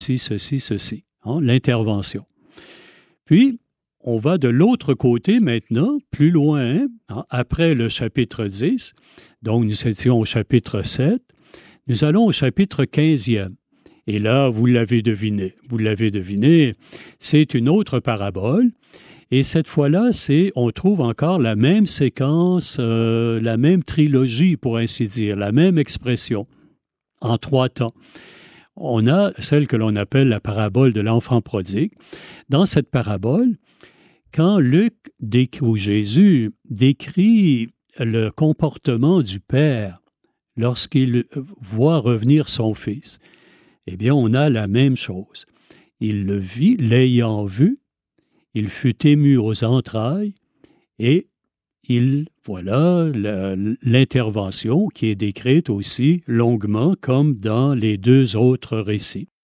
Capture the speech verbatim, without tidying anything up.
ceci, ceci, ceci, hein, l'intervention. Puis, on va de l'autre côté maintenant, plus loin, hein, après le chapitre dix, donc nous étions au chapitre sept, nous allons au chapitre quinzième. Et là, vous l'avez deviné, vous l'avez deviné, c'est une autre parabole. Et cette fois-là, c'est, on trouve encore la même séquence, euh, la même trilogie, pour ainsi dire, la même expression, en trois temps. On a celle que l'on appelle la parabole de l'enfant prodigue. Dans cette parabole, quand Luc décrit, ou Jésus décrit le comportement du Père lorsqu'il voit revenir son Fils, eh bien, on a la même chose. Il le vit, l'ayant vu, il fut ému aux entrailles et il, voilà, la, l'intervention qui est décrite aussi longuement comme dans les deux autres récits.